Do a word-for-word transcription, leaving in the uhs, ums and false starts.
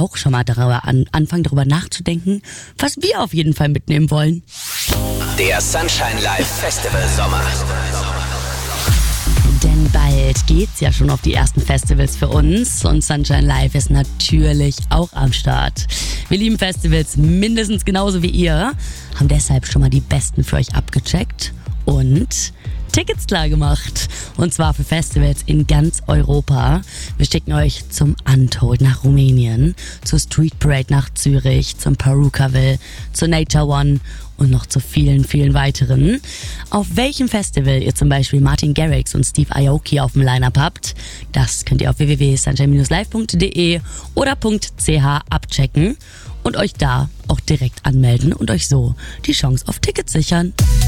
auch schon mal darüber an, anfangen, darüber nachzudenken, was wir auf jeden Fall mitnehmen wollen. Der Sunshine Live Festival Sommer. Denn bald geht's ja schon auf die ersten Festivals für uns und Sunshine Live ist natürlich auch am Start. Wir lieben Festivals mindestens genauso wie ihr, haben deshalb schon mal die besten für euch abgecheckt und Tickets klar gemacht. Und zwar für Festivals in ganz Europa. Wir schicken euch zum Untold nach Rumänien, zur Street Parade nach Zürich, zum Perukaville, zur Nature One und noch zu vielen, vielen weiteren. Auf welchem Festival ihr zum Beispiel Martin Garrix und Steve Aoki auf dem Line-Up habt, das könnt ihr auf w w w punkt sunshine live punkt d e oder .ch abchecken und euch da auch direkt anmelden und euch so die Chance auf Tickets sichern.